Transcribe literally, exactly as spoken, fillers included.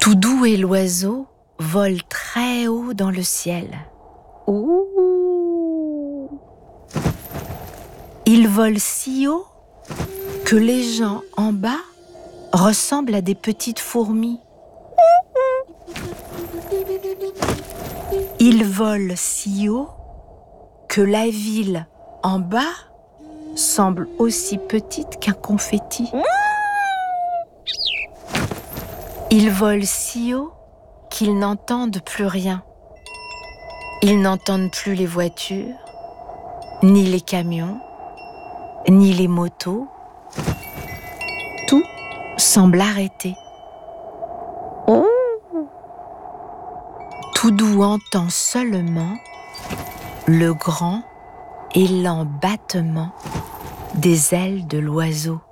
Tout doux et l'oiseau vole très haut dans le ciel. Ouh. Il vole si haut que les gens en bas ressemblent à des petites fourmis. Il vole si haut que la ville en bas semble aussi petite qu'un confetti. Ils volent si haut qu'ils n'entendent plus rien. Ils n'entendent plus les voitures, ni les camions, ni les motos. Tout semble arrêté. Tout doux entend seulement le grand et lent battement des ailes de l'oiseau.